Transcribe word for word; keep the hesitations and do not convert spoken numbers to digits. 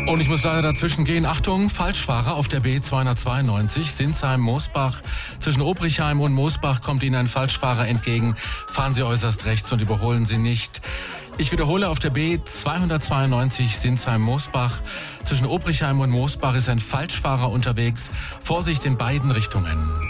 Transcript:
Und ich muss leider dazwischen gehen. Achtung, Falschfahrer auf der B zweihundertzweiundneunzig, Sinsheim-Moosbach. Zwischen Obrichheim und Moosbach kommt Ihnen ein Falschfahrer entgegen. Fahren Sie äußerst rechts und überholen Sie nicht. Ich wiederhole, auf der B zweihundertzweiundneunzig Sinsheim-Moosbach. Zwischen Obrichheim und Moosbach ist ein Falschfahrer unterwegs. Vorsicht in beiden Richtungen.